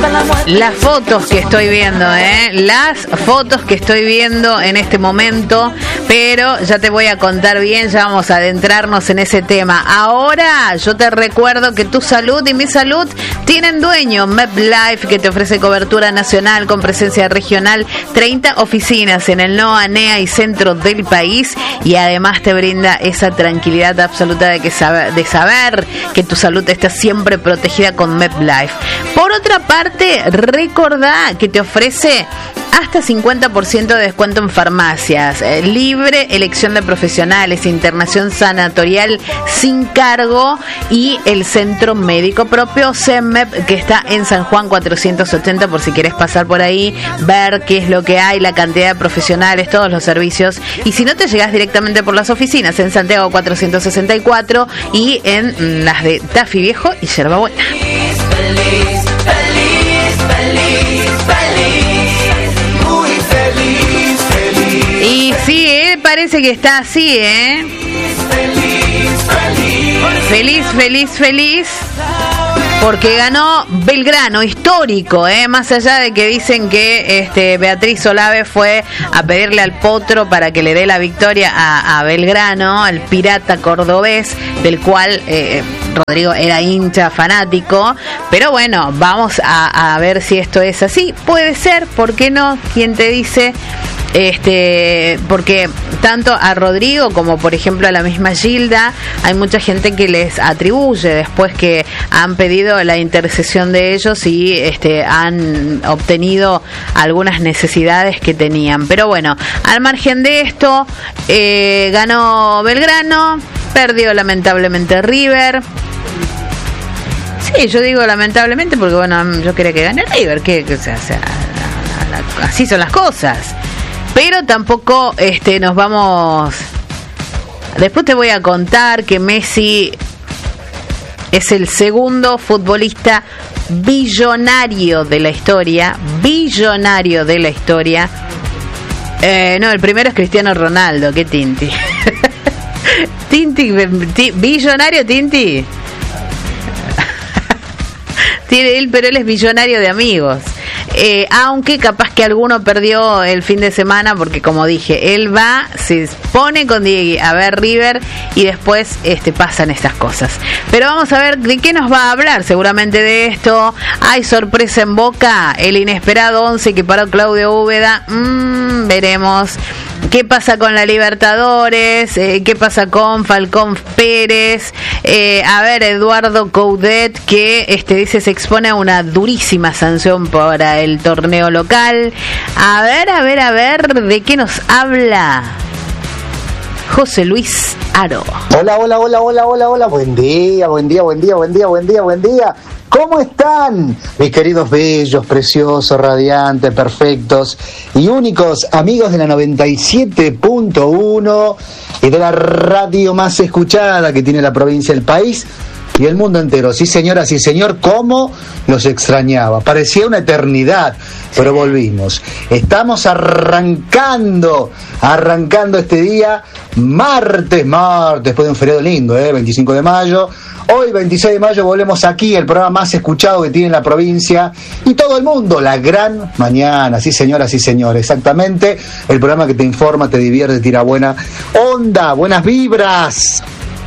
Las fotos que estoy viendo, las fotos que estoy viendo en este momento, pero ya te voy a contar bien, ya vamos a adentrarnos en ese tema. Ahora yo te recuerdo que tu salud y mi salud tienen dueño, MedLife, que te ofrece cobertura nacional con presencia regional, 30 oficinas en el NOA, NEA y centro del país, y además te brinda esa tranquilidad absoluta de saber que tu salud está siempre protegida con MedLife. Por otra parte, recordá que te ofrece hasta 50% de descuento en farmacias, libre elección de profesionales, internación sanatorial sin cargo y el centro médico propio CEMEP, que está en San Juan 480, por si quieres pasar por ahí, ver qué es lo que hay, la cantidad de profesionales, todos los servicios. Y si no, te llegás directamente por las oficinas en Santiago 464 y en las de Tafí Viejo y Yerba Buena. Feliz, feliz, feliz, feliz, muy feliz, feliz. Y sí, parece que está así, Feliz, feliz, feliz. Porque ganó Belgrano, histórico, más allá de que dicen que Beatriz Olave fue a pedirle al Potro para que le dé la victoria a Belgrano, el pirata cordobés, del cual Rodrigo era hincha fanático. Pero bueno, vamos a ver si esto es así. Puede ser, ¿por qué no? ¿Quién te dice? Porque tanto a Rodrigo como por ejemplo a la misma Gilda, hay mucha gente que les atribuye después que han pedido la intercesión de ellos y han obtenido algunas necesidades que tenían. Pero bueno, al margen de esto, ganó Belgrano, perdió lamentablemente River. Sí, yo digo lamentablemente porque bueno, yo quería que gane River, así son las cosas. Pero tampoco nos vamos. Después te voy a contar que Messi es el segundo futbolista billonario de la historia. Billonario de la historia. No, el primero es Cristiano Ronaldo. ¿Qué Tinti? Billonario Tinti. Pero él es billonario de amigos. Aunque capaz que alguno perdió el fin de semana porque como dije, él va, se pone con Diego a ver River y después pasan estas cosas. Pero vamos a ver de qué nos va a hablar. Seguramente de esto. Hay sorpresa en Boca, el inesperado 11 que paró Claudio Úbeda. Veremos qué pasa con la Libertadores, qué pasa con Falcón Pérez. A ver, Eduardo Coudet, que dice se expone a una durísima sanción para el torneo local. A ver, ¿de qué nos habla José Luis Aro? Hola. Buen día. ¿Cómo están, mis queridos bellos, preciosos, radiantes, perfectos y únicos amigos de la 97.1 y de la radio más escuchada que tiene la provincia del país y el mundo entero? Sí, señora, sí, señor, ¿cómo los extrañaba? Parecía una eternidad, pero volvimos. Estamos arrancando este día, martes, después de un feriado lindo, 25 de mayo. Hoy, 26 de mayo, volvemos aquí, el programa más escuchado que tiene la provincia y todo el mundo, La Gran Mañana. Sí, señora, sí, señor, exactamente. El programa que te informa, te divierte, tira buena onda, buenas vibras.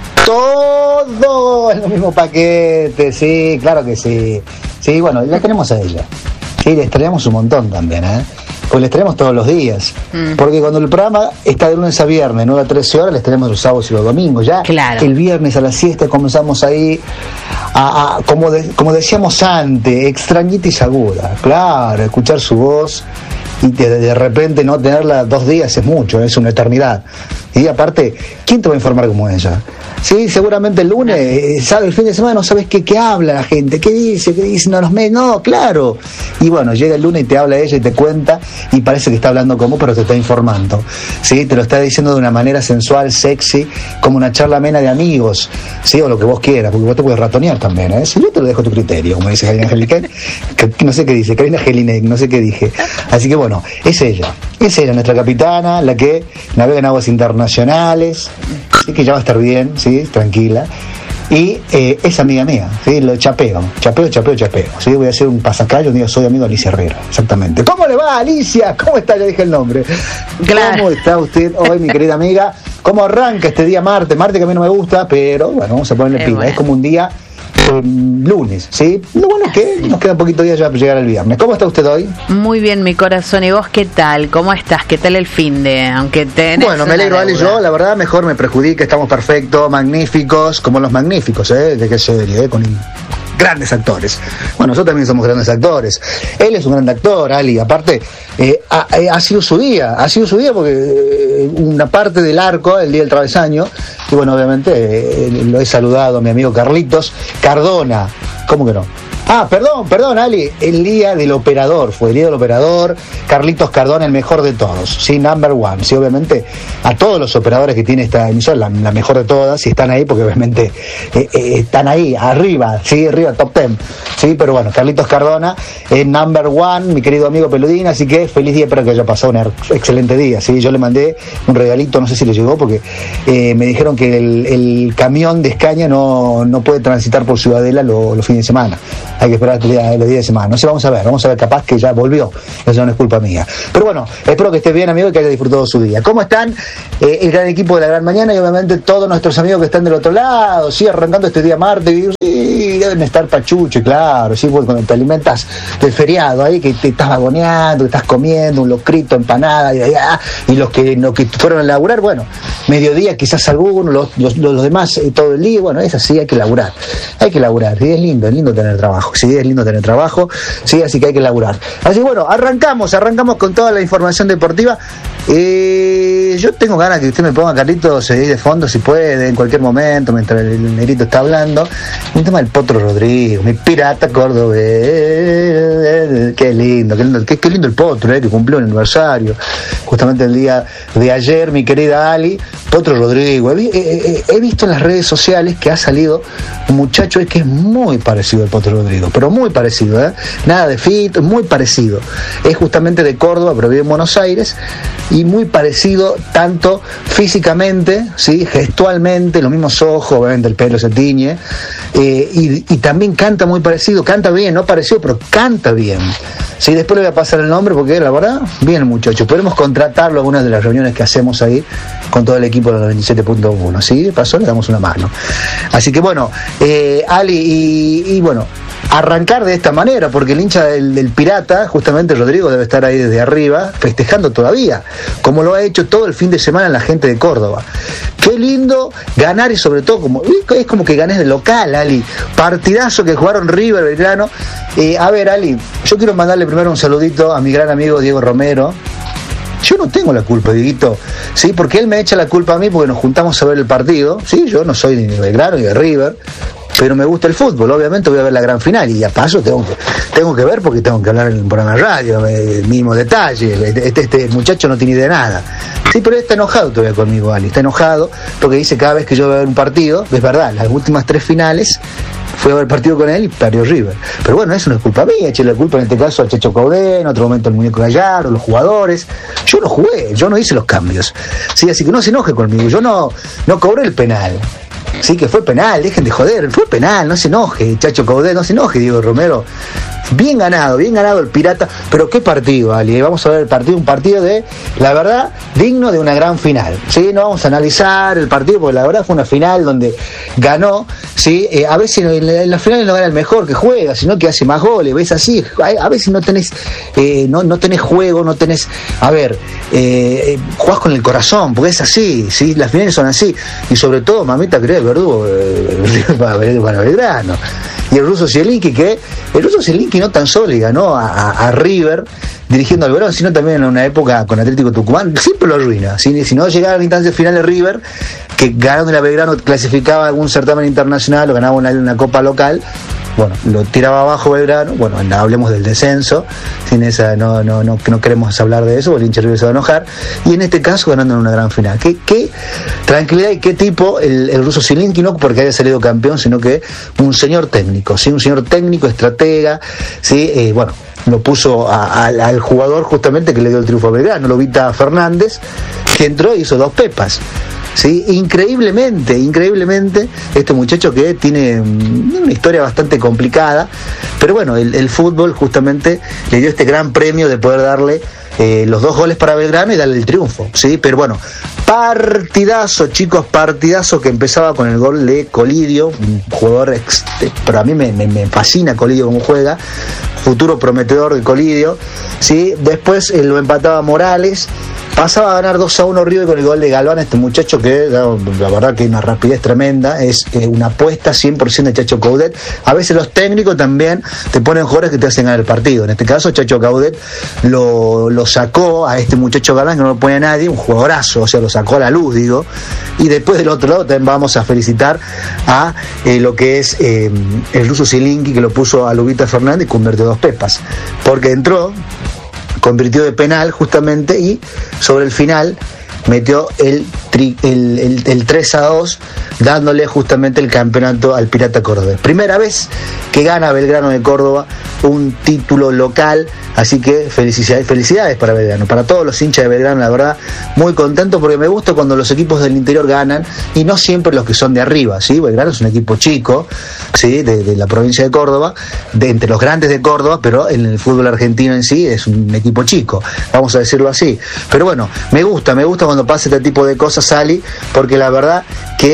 Todo en el mismo paquete, sí, claro que sí. Sí, bueno, la tenemos a ella. Sí, les traemos un montón también, pues les traemos todos los días. Porque cuando el programa está de lunes a viernes, 9 a 13 horas, les traemos los sábados y los domingos. Ya claro. El viernes a la siesta comenzamos ahí como decíamos antes, extrañita y segura. Claro, escuchar su voz y de repente no tenerla 2 días es mucho, es una eternidad. Y aparte, ¿quién te va a informar como ella? Sí, seguramente el lunes, sabe, el fin de semana no sabes qué habla la gente, qué dice, no los medios, no, claro. Y bueno, llega el lunes y te habla ella y te cuenta y parece que está hablando como, pero te está informando. Sí, te lo está diciendo de una manera sensual, sexy, como una charla amena de amigos, sí, o lo que vos quieras, porque vos te puedes ratonear también, Si yo te lo dejo a tu criterio, como dice Karina Angelique, que no sé qué dice, Karina Angelique, no sé qué dije. Así que bueno, es ella, nuestra capitana, la que navega en aguas internacionales, sí, que ya va a estar bien, sí, tranquila. Y es amiga mía, ¿sí? Lo chapeo, ¿sí? Voy a hacer un pasacalle, un día soy amigo de Alicia Herrera, exactamente. ¿Cómo le va, Alicia? ¿Cómo está? Ya dije el nombre. Claro. ¿Cómo está usted hoy, mi querida amiga? ¿Cómo arranca este día martes? Martes que a mí no me gusta, pero bueno, vamos a ponerle pila. Bueno. Es como un día lunes, ¿sí? Lo bueno es que nos queda un poquito de día ya para llegar al viernes. ¿Cómo está usted hoy? Muy bien, mi corazón. ¿Y vos qué tal? ¿Cómo estás? ¿Qué tal el finde? Aunque tenés Bueno, me alegro, Ale, yo, la verdad, mejor me perjudica, estamos perfectos, magníficos, como los magníficos, ¿de qué serie? Con grandes actores. Bueno, nosotros también somos grandes actores. Él es un gran actor, Ali, aparte, ha sido su día porque una parte del arco, el día del travesaño, y bueno, obviamente lo he saludado a mi amigo Carlitos Cardona, ¿cómo que no? Ah, perdón, Ali, el día del operador, fue el día del operador, Carlitos Cardona, el mejor de todos, sí, number one, sí, obviamente, a todos los operadores que tiene esta emisora, la mejor de todas, y están ahí porque obviamente están ahí, arriba, sí, arriba, top 10, sí, pero bueno, Carlitos Cardona, number one, mi querido amigo Peludín, así que feliz día, espero que haya pasado un excelente día, sí, yo le mandé un regalito, no sé si le llegó, porque me dijeron que el camión de Escaña no puede transitar por Ciudadela los fines de semana. Hay que esperar los días de semana. No sé, vamos a ver, capaz que ya volvió. Eso no es culpa mía. Pero bueno, espero que esté bien, amigo, y que haya disfrutado su día. ¿Cómo están el gran equipo de La Gran Mañana y obviamente todos nuestros amigos que están del otro lado? Sí, arrancando este día martes. Sí, deben estar pachucho, claro. Sí, porque cuando te alimentas del feriado ahí, que te estás vagoneando, que estás comiendo un locrito, empanada, y los que fueron a laburar, bueno, mediodía quizás algunos, los demás todo el día, bueno, es así, hay que laburar. Sí, es lindo tener trabajo. Sí, es lindo tener trabajo, sí, así que hay que laburar. Así que bueno, arrancamos con toda la información deportiva. Yo tengo ganas que usted me ponga, Carlitos, de fondo, si puede, en cualquier momento, mientras el negrito está hablando, el tema del Potro Rodrigo, mi pirata cordobés. Qué lindo el Potro, que cumplió el aniversario, justamente el día de ayer, mi querida Ali, Potro Rodrigo. He visto en las redes sociales que ha salido un muchacho que es muy parecido al Potro Rodrigo, pero muy parecido, nada de fit, muy parecido. Es justamente de Córdoba, pero vive en Buenos Aires, y muy parecido tanto físicamente, ¿sí? Gestualmente, los mismos ojos, obviamente el pelo se tiñe, y también canta muy parecido, canta bien, no parecido, pero canta bien. Sí, después le voy a pasar el nombre porque la verdad, bien el muchacho. Podemos contratarlo a algunas de las reuniones que hacemos ahí con todo el equipo de los 97.1, ¿sí? De paso le damos una mano. Así que bueno, Ali, y bueno, arrancar de esta manera, porque el hincha del Pirata, justamente Rodrigo, debe estar ahí desde arriba, festejando todavía, como lo ha hecho todo el fin de semana la gente de Córdoba. Qué lindo ganar, y sobre todo, es como que ganes de local, Ali. Partidazo que jugaron River, Belgrano. A ver, Ali, yo quiero mandarle primero un saludito a mi gran amigo Diego Romero. Yo no tengo la culpa, Dieguito, ¿sí? Porque él me echa la culpa a mí porque nos juntamos a ver el partido, ¿sí? Yo no soy ni de Belgrano ni de River, pero me gusta el fútbol, obviamente voy a ver la gran final, y a paso tengo que ver porque tengo que hablar en el programa de radio, el mismo detalle, este muchacho no tiene idea de nada. Sí, pero él está enojado todavía conmigo, Ali, está enojado porque dice cada vez que yo voy a ver un partido, es verdad, las últimas 3 finales fui a ver el partido con él y perdió River. Pero bueno, eso no es culpa mía, eché la culpa en este caso al Checho Caudé, en otro momento al Muñeco Gallardo, los jugadores. Yo no jugué, yo no hice los cambios. Sí, así que no se enoje conmigo, yo no cobré el penal. Sí, que fue penal, dejen de joder, fue penal, no se enoje, Chacho Caudé, no se enoje, Diego Romero. Bien ganado el Pirata, pero qué partido, Ali, vamos a ver el partido, un partido de, la verdad, digno de una gran final, ¿sí? No vamos a analizar el partido, porque la verdad fue una final donde ganó, ¿sí? A veces en las finales no gana el mejor que juega, sino que hace más goles, ves así, a veces no tenés, no tenés juego, no tenés, a ver, jugás con el corazón, porque es así, ¿sí? Las finales son así, y sobre todo, mamita, creo el verdugo para Belgrano, y el ruso Zielinski, no tan solo le ganó a River dirigiendo al Verón, sino también en una época con Atlético Tucumán, siempre lo arruina. Si no llegaba a la instancia final de River, que ganando en la Belgrano clasificaba a algún certamen internacional o ganaba una copa local, bueno, lo tiraba abajo Belgrano. Bueno, hablemos del descenso, sin esa no queremos hablar de eso, porque el hincha River se va a enojar, y en este caso ganando en una gran final. Qué tranquilidad y qué tipo el ruso Zielinski, no porque haya salido campeón, sino que un señor técnico, ¿sí? Un señor técnico, estratega, ¿sí? Bueno, lo puso al jugador justamente que le dio el triunfo a Belgrano, Lobita Fernández, que entró y hizo 2 pepas. ¿sí? Increíblemente, este muchacho que tiene una historia bastante complicada, pero bueno, el fútbol justamente le dio este gran premio de poder darle los 2 goles para Belgrano y darle el triunfo, ¿sí? Pero bueno, partidazo, chicos, partidazo que empezaba con el gol de Colidio, un jugador, pero a mí me fascina Colidio como juega, futuro prometedor de Colidio, ¿sí? Después lo empataba Morales, pasaba a ganar 2-1 River con el gol de Galván, este muchacho que la verdad que una rapidez tremenda, es una apuesta 100% de Chacho Coudet. A veces los técnicos también te ponen jugadores que te hacen ganar el partido. En este caso Chacho Coudet lo sacó a este muchacho Galván, que no lo ponía nadie, un jugadorazo, o sea, lo sacó a la luz, digo. Y después del otro lado también vamos a felicitar a lo que es el ruso Zielinski, que lo puso a Lubita Fernández y convirtió 2 pepas, porque entró, convirtió de penal justamente y sobre el final metió el 3-2, dándole justamente el campeonato al Pirata Córdoba. Primera vez que gana Belgrano de Córdoba un título local, así que felicidades para Belgrano, para todos los hinchas de Belgrano, la verdad, muy contento, porque me gusta cuando los equipos del interior ganan y no siempre los que son de arriba, ¿sí? Belgrano es un equipo chico, ¿sí? de la provincia de Córdoba, entre los grandes de Córdoba, pero en el fútbol argentino en sí es un equipo chico, vamos a decirlo así. Pero bueno, me gusta cuando pasa este tipo de cosas, Ali, porque la verdad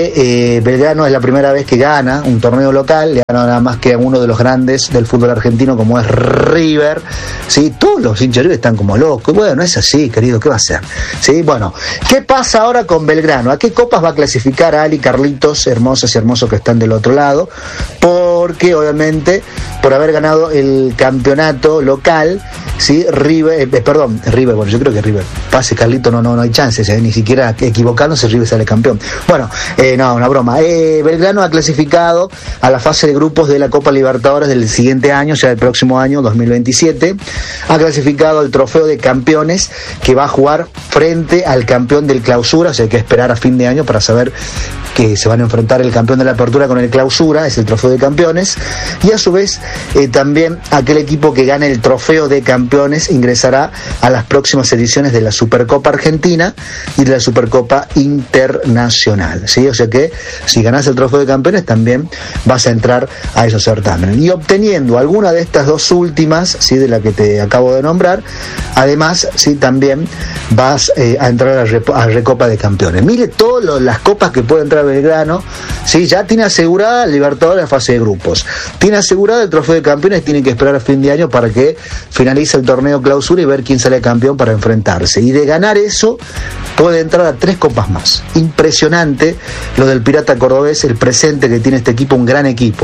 que Belgrano es la primera vez que gana un torneo local, le gana nada más que a uno de los grandes del fútbol argentino como es River, ¿sí? Todos los hinchas de River están como locos, bueno, no es así, querido, ¿qué va a hacer? ¿Sí? Bueno, ¿qué pasa ahora con Belgrano? ¿A qué copas va a clasificar Ali, Carlitos, hermosas y hermosos que están del otro lado? Porque obviamente por haber ganado el campeonato local, ¿sí? River, bueno, yo creo que River pase, Carlito, no hay chances, ni siquiera equivocándose River sale campeón. Bueno, no, una broma. Belgrano ha clasificado a la fase de grupos de la Copa Libertadores del siguiente año, o sea, el próximo año, 2027. Ha clasificado al trofeo de campeones, que va a jugar frente al campeón del clausura, o sea, hay que esperar a fin de año para saber que se van a enfrentar el campeón de la apertura con el clausura, es el trofeo de campeones, y a su vez también aquel equipo que gane el trofeo de campeones ingresará a las próximas ediciones de la Supercopa Argentina y de la Supercopa Internacional, ¿sí? O sea que si ganas el trofeo de campeones también vas a entrar a esos certámenes, y obteniendo alguna de estas 2 últimas, ¿sí? De la que te acabo de nombrar, además, ¿sí? También vas a entrar a Recopa de Campeones. Mire todas las copas que puede entrar Belgrano, ¿sí? Ya tiene asegurada el Libertadores en la fase de grupos, tiene asegurada el trofeo de campeones, tiene que esperar a fin de año para que finalice el torneo clausura y ver quién sale campeón para enfrentarse, y de ganar eso puede entrar a 3 copas más. Impresionante lo del Pirata Cordobés, el presente que tiene este equipo, un gran equipo,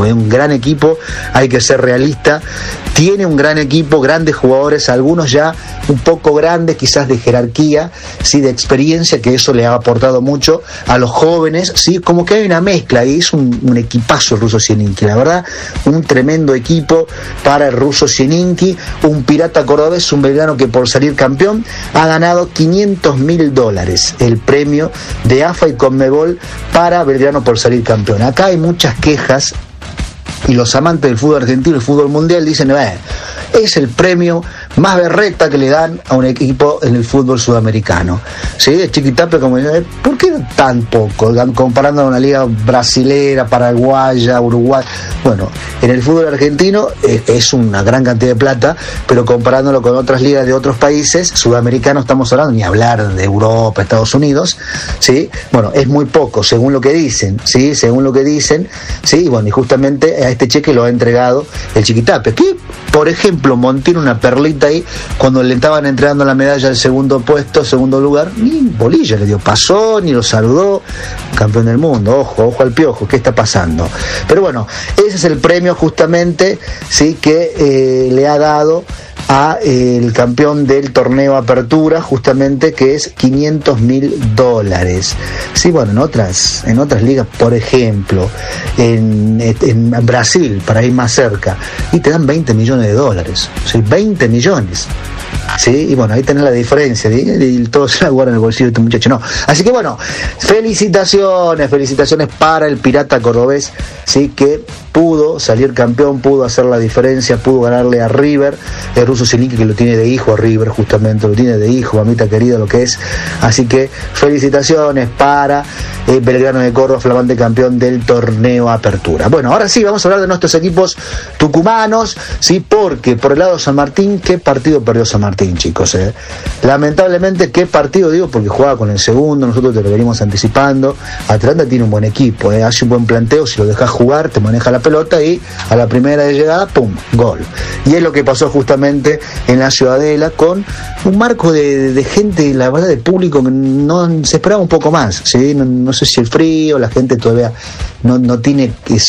hay que ser realista, tiene un gran equipo, grandes jugadores, algunos ya un poco grandes, quizás de jerarquía, sí, de experiencia, que eso le ha aportado mucho a los jóvenes, sí, como que hay una mezcla, y es un equipazo el ruso Zielinski, la verdad, un tremendo equipo para el ruso Zielinski, un Pirata Cordobés, un Belgrano que por salir campeón ha ganado $500.000, el premio de AFA y Conmebol para Belgrano por salir campeón. Acá hay muchas quejas, y los amantes del fútbol argentino y el fútbol mundial dicen, es el premio más berreta que le dan a un equipo en el fútbol sudamericano, ¿sí? Chiquitapia, como dice, ¿por qué tan poco? Comparando a una liga brasilera, paraguaya, uruguay. Bueno, en el fútbol argentino es una gran cantidad de plata, pero comparándolo con otras ligas de otros países sudamericanos, estamos hablando, ni hablar de Europa, Estados Unidos, ¿sí? Bueno, es muy poco, según lo que dicen, ¿sí? ¿Sí? Y bueno, y justamente a este cheque lo ha entregado el Chiquitapia, que, por ejemplo, tiene una perlita ahí, cuando le estaban entregando la medalla del segundo lugar, ni bolilla le dio, pasó, ni lo saludó, campeón del mundo, ojo al piojo, ¿qué está pasando? Pero bueno, ese es el premio justamente, sí, que le ha dado a el campeón del torneo Apertura, justamente, que es $500.000. Sí, bueno, en otras ligas, por ejemplo, en Brasil, para ir más cerca, y te dan $20 millones, ¿sí? 20 millones. Sí, y bueno, ahí tenés la diferencia, ¿sí? Y todo se la guarda en el bolsillo de este muchacho, no. Así que bueno, felicitaciones para el Pirata Cordobés, sí, que pudo salir campeón, pudo hacer la diferencia, pudo ganarle a River, el ruso Zielinski, que lo tiene de hijo a River, justamente, lo tiene de hijo, mamita querida, lo que es. Así que felicitaciones para Belgrano de Córdoba, flamante campeón del torneo Apertura. Bueno, ahora sí, vamos a hablar de nuestros equipos tucumanos, sí, porque por el lado de San Martín, ¿qué partido perdió San Martín, chicos? Lamentablemente, ¿qué partido? Digo, porque jugaba con el segundo, nosotros te lo venimos anticipando. Atlanta tiene un buen equipo, hace un buen planteo, si lo dejas jugar, te maneja la pelota y a la primera de llegada, ¡pum!, gol. Y es lo que pasó justamente en la Ciudadela, con un marco de gente, la verdad, de público, que no se esperaba un poco más, ¿sí? No sé si el frío, la gente todavía no tiene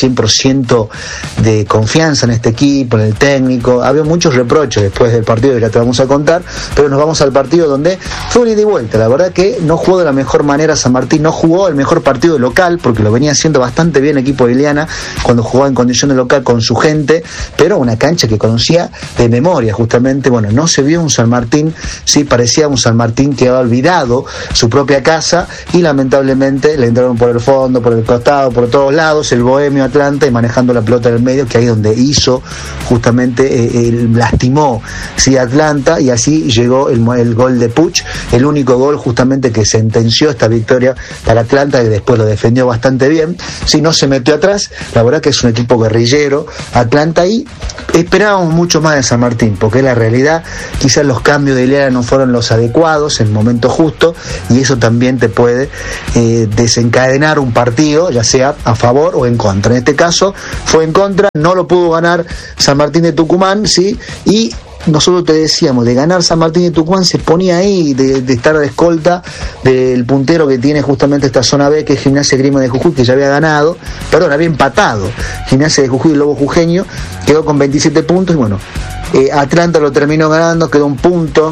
100% de confianza en este equipo, en el técnico. Había muchos reproches después del partido que ya te vamos a contar, pero nos vamos al partido donde fue un ida y vuelta. La verdad que no jugó de la mejor manera San Martín, no jugó el mejor partido local, porque lo venía haciendo bastante bien el equipo de Ileana cuando jugaba en condición de local con su gente, pero una cancha que conocía de memoria, justamente. Bueno, no se vio un San Martín, sí, parecía un San Martín que había olvidado su propia casa, y lamentablemente le entraron por el fondo, por el costado, por todos lados, el Bohemio Atlanta, y manejando la pelota en el medio, que ahí es donde hizo justamente, lastimó, sí, Atlanta, y así llegó el gol de Puch, el único gol justamente que sentenció esta victoria para Atlanta, que después lo defendió bastante bien, sí, no se metió atrás. La verdad que es un equipo guerrillero Atlanta, y esperábamos mucho más de San Martín, porque la realidad, quizás los cambios de Ileana no fueron los adecuados en el momento justo, y eso también te puede desencadenar un partido, ya sea a favor o en contra. En este caso fue en contra, no lo pudo ganar San Martín de Tucumán, sí, y nosotros te decíamos, de ganar San Martín de Tucumán se ponía ahí, de estar de escolta del puntero que tiene justamente esta zona B, que es Gimnasia Grima de Jujuy, que ya había ganado, perdón, había empatado Gimnasia de Jujuy, el Lobo Jujeño, quedó con 27 puntos, y bueno, Atlanta lo terminó ganando, quedó un punto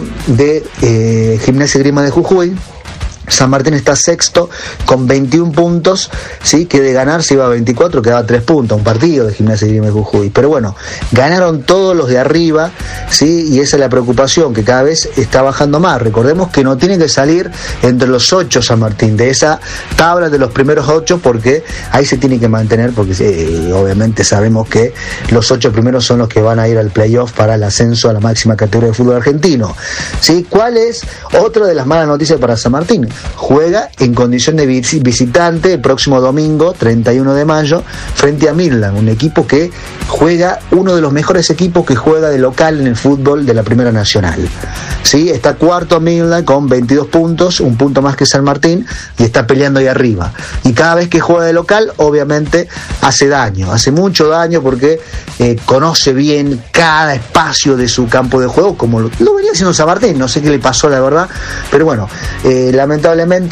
de Gimnasia Grima de Jujuy. San Martín está sexto con 21 puntos, sí, que de ganar se iba a 24, quedaba 3 puntos, un partido de Gimnasia de Jujuy. Pero bueno, ganaron todos los de arriba, sí, y esa es la preocupación, que cada vez está bajando más. Recordemos que no tiene que salir entre los 8 San Martín, de esa tabla de los primeros 8, porque ahí se tiene que mantener, porque obviamente sabemos que los 8 primeros son los que van a ir al playoff para el ascenso a la máxima categoría de fútbol argentino, sí. ¿Cuál es otra de las malas noticias para San Martín? Juega en condición de visitante el próximo domingo 31 de mayo frente a Midland, un equipo que juega, uno de los mejores equipos que juega de local en el fútbol de la Primera Nacional, ¿sí? Está cuarto Midland con 22 puntos, un punto más que San Martín, y está peleando ahí arriba, y cada vez que juega de local obviamente hace daño, hace mucho daño, porque conoce bien cada espacio de su campo de juego, como lo venía haciendo San Martín. No sé qué le pasó, la verdad, pero bueno, lamentablemente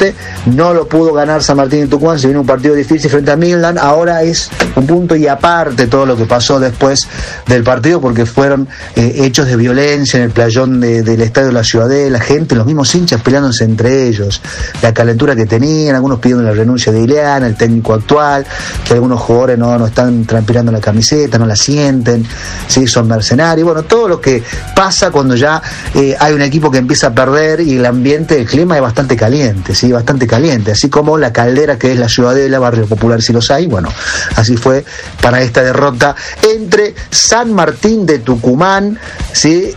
no lo pudo ganar San Martín de Tucumán. Se vino un partido difícil frente a Midland. Ahora es un punto y aparte todo lo que pasó después del partido, porque fueron hechos de violencia en el playón del estadio de la Ciudadela, la gente, los mismos hinchas peleándose entre ellos, la calentura que tenían, algunos pidiendo la renuncia de Ileana, el técnico actual, que algunos jugadores no están transpirando la camiseta, no la sienten, sí, son mercenarios. Bueno, todo lo que pasa cuando ya hay un equipo que empieza a perder, y el ambiente, el clima es bastante caliente, sí, bastante caliente, así como la caldera que es la Ciudadela, barrio popular si los hay. Bueno, así fue para esta derrota entre San Martín de Tucumán, sí,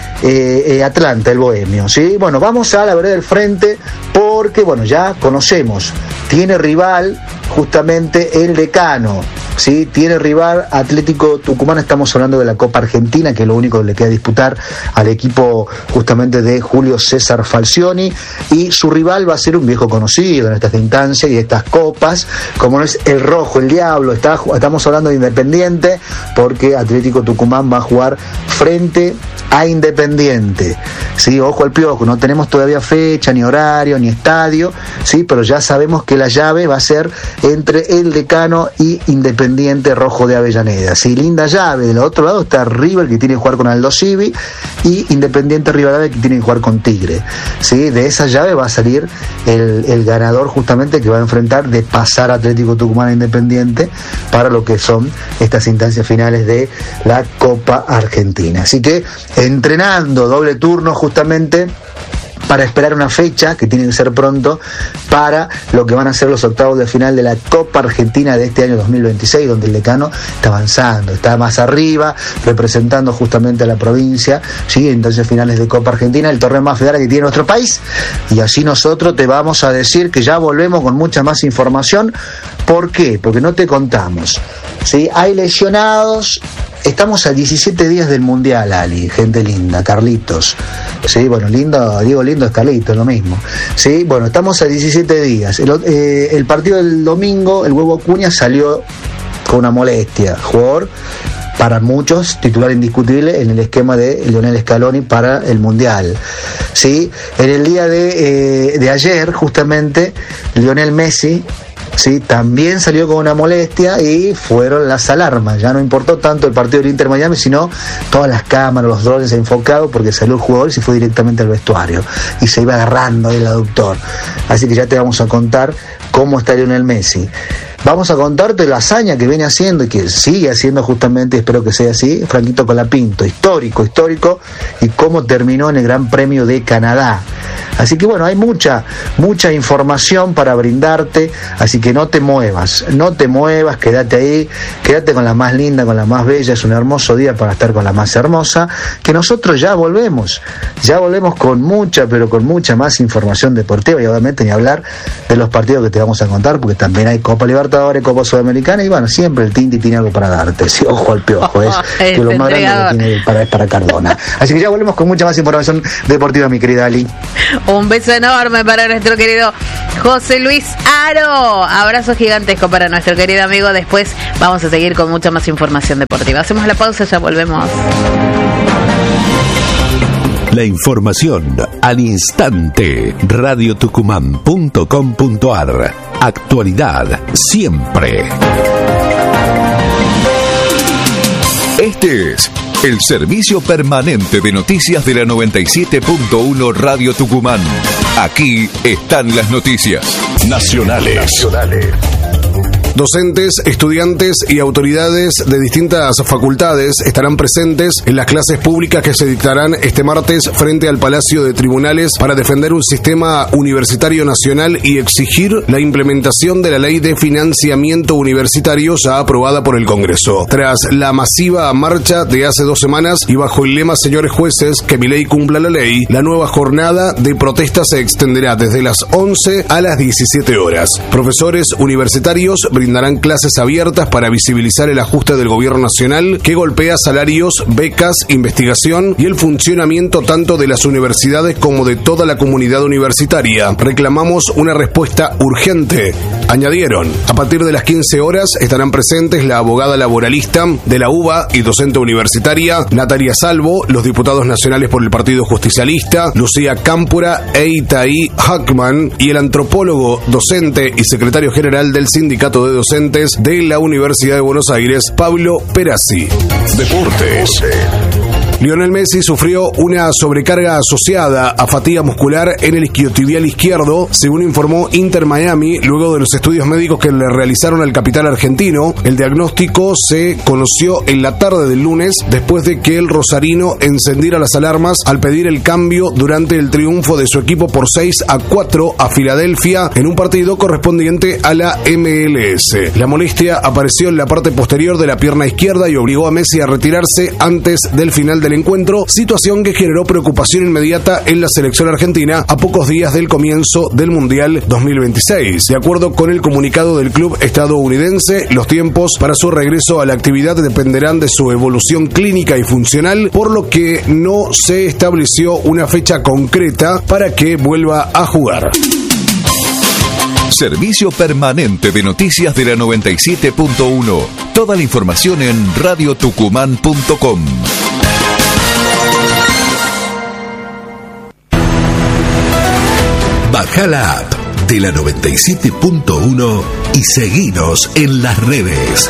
y Atlanta, el Bohemio, sí. Bueno, vamos a la vereda del frente, porque bueno, ya conocemos, tiene rival justamente el Decano, sí, tiene rival Atlético Tucumán. Estamos hablando de la Copa Argentina, que es lo único que le queda disputar al equipo justamente de Julio César Falcioni, y su rival va a ser un viejo conocido en estas instancias y estas copas, como no es el Rojo, el Diablo. Estamos hablando de Independiente, porque Atlético Tucumán va a jugar frente a Independiente, sí. Ojo al piojo, no tenemos todavía fecha, ni horario, ni estadio, sí, pero ya sabemos que la llave va a ser entre el Decano y Independiente Rojo de Avellaneda, sí. Linda llave. Del otro lado está River, que tiene que jugar con Aldo Civi, y Independiente Rivadavia, que tiene que jugar con Tigre, sí. De esa llave va a salir el ganador, justamente, que va a enfrentar, de pasar Atlético Tucumán a Independiente para lo que son estas instancias finales de la Copa Argentina. Así que entrenando doble turno justamente para esperar una fecha, que tiene que ser pronto, para lo que van a ser los octavos de final de la Copa Argentina de este año 2026, donde el Decano está avanzando, está más arriba, representando justamente a la provincia, ¿sí? Entonces, finales de Copa Argentina, el torneo más federal que tiene nuestro país, y así nosotros te vamos a decir que ya volvemos con mucha más información. ¿Por qué? Porque no te contamos, ¿sí? Hay lesionados. Estamos a 17 días del Mundial, Ali, gente linda, Carlitos. Sí, bueno, lindo, digo lindo es Carlitos, lo mismo. Sí, bueno, estamos a 17 días. El partido del domingo, el Huevo Acuña salió con una molestia. Jugador, para muchos, titular indiscutible en el esquema de Lionel Scaloni para el Mundial. Sí, en el día de ayer, justamente, Lionel Messi, sí, también salió con una molestia y fueron las alarmas. Ya no importó tanto el partido del Inter Miami, sino todas las cámaras, los drones enfocados, porque salió el jugador y se fue directamente al vestuario y se iba agarrando el aductor. Así que ya te vamos a contar cómo está Lionel Messi. Vamos a contarte la hazaña que viene haciendo y que sigue haciendo justamente, espero que sea así, Franquito Colapinto, histórico, y cómo terminó en el Gran Premio de Canadá. Así que bueno, hay mucha información para brindarte, así que no te muevas, quédate ahí, quédate con la más linda, con la más bella. Es un hermoso día para estar con la más hermosa, que nosotros ya volvemos con mucha, pero con mucha más información deportiva, y obviamente ni hablar de los partidos que te vamos a contar, porque también hay Copa Libertadores, Copa Sudamericana, y bueno, siempre el Tinti tiene algo para darte. Sí, ojo al piojo, que lo más grande que tiene es para Cardona. Así que ya volvemos con mucha más información deportiva, mi querida Ali. Un beso enorme para nuestro querido José Luis Aro. Abrazo gigantesco para nuestro querido amigo. Después vamos a seguir con mucha más información deportiva. Hacemos la pausa, ya volvemos. La información al instante. radiotucumán.com.ar. Actualidad siempre. Este es el servicio permanente de noticias de la 97.1 Radio Tucumán. Aquí están las noticias nacionales. Docentes, estudiantes y autoridades de distintas facultades estarán presentes en las clases públicas que se dictarán este martes frente al Palacio de Tribunales para defender un sistema universitario nacional y exigir la implementación de la Ley de Financiamiento Universitario ya aprobada por el Congreso. Tras la masiva marcha de hace 2 semanas y bajo el lema "Señores jueces, que mi ley cumpla la ley", la nueva jornada de protesta se extenderá desde las 11 a las 17 horas. Profesores universitarios brindarán clases abiertas para visibilizar el ajuste del gobierno nacional que golpea salarios, becas, investigación y el funcionamiento tanto de las universidades como de toda la comunidad universitaria. Reclamamos una respuesta urgente, añadieron. A partir de las 15 horas estarán presentes la abogada laboralista de la UBA y docente universitaria Natalia Salvo, los diputados nacionales por el Partido Justicialista Lucía Cámpora e Itaí Hackman y el antropólogo, docente y secretario general del Sindicato de Docentes de la Universidad de Buenos Aires, Pablo Perazzi. Deportes. Lionel Messi sufrió una sobrecarga asociada a fatiga muscular en el isquiotibial izquierdo, según informó Inter Miami, luego de los estudios médicos que le realizaron al capitán argentino. El diagnóstico se conoció en la tarde del lunes, después de que el rosarino encendiera las alarmas al pedir el cambio durante el triunfo de su equipo por 6-4 a Filadelfia en un partido correspondiente a la MLS. La molestia apareció en la parte posterior de la pierna izquierda y obligó a Messi a retirarse antes del final del encuentro, situación que generó preocupación inmediata en la selección argentina a pocos días del comienzo del Mundial 2026. De acuerdo con el comunicado del club estadounidense, los tiempos para su regreso a la actividad dependerán de su evolución clínica y funcional, por lo que no se estableció una fecha concreta para que vuelva a jugar. Servicio permanente de noticias de la 97.1. Toda la información en radiotucumán.com. Baja la app de la 97.1 y seguinos en las redes.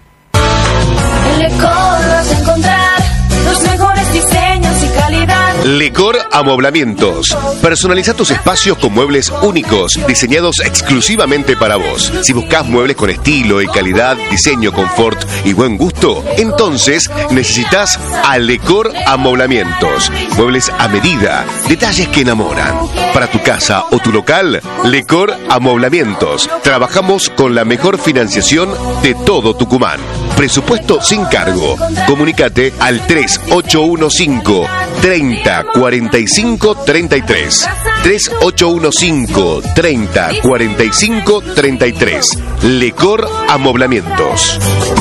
En Lecor vas a encontrar los mejores diseños y calidad. Lecor Amoblamientos. Personaliza tus espacios con muebles únicos, diseñados exclusivamente para vos. Si buscas muebles con estilo y calidad, diseño, confort y buen gusto, entonces necesitas a Lecor Amoblamientos. Muebles a medida, detalles que enamoran. Para tu casa o tu local, Lecor Amoblamientos. Trabajamos con la mejor financiación de todo Tucumán. Presupuesto sin cargo. Comunícate al 3815 30 45 33. 3815 30 45 33. Lecor Amoblamientos.